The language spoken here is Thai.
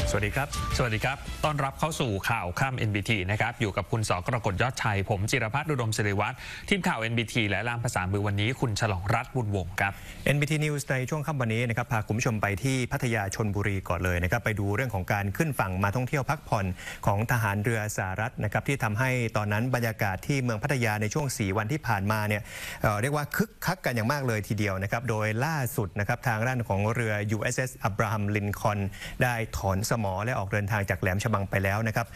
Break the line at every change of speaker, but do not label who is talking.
สวัสดีครับ
ต้อนรับเข้าสู่ข่าวค่ำ NBT นะครับอยู่กับคุณสกรกฎยอดชัยผมจิรพัฒน์อุดมศิริวัฒน์ทีมข่าว NBT และล่ามภาษามือวันนี้คุณฉลองรัตน์บุญวงศ์ครับ
NBT News ในช่วงค่ำวันนี้นะครับพาคุณผู้ชมไปที่พัทยาชลบุรีก่อนเลยนะครับไปดูเรื่องของการขึ้นฝั่งมาท่องเที่ยวพักผ่อนของทหารเรือสหรัฐนะครับที่ทำให้ตอนนั้นบรรยากาศที่เมืองพัทยาในช่วง4วันที่ผ่านมาเนี่ยเรียกว่าคึกคักกันอย่างมากเลยทีเดียวนะครับโดยล่าสุดนะครับทางด้านของเรือ USS Abraham Lincoln ได้ถอนสมอและออกเดินทางจากแหลมฉบังไปแล้วนะครับ